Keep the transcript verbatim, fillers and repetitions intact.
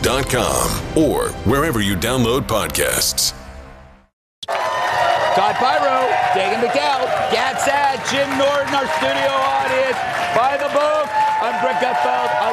dot com or wherever you download podcasts. Todd Pyro, Dagan McCall, Gatsad, Jim Norton, our studio audience. By the book, I'm Brett Gutfeld.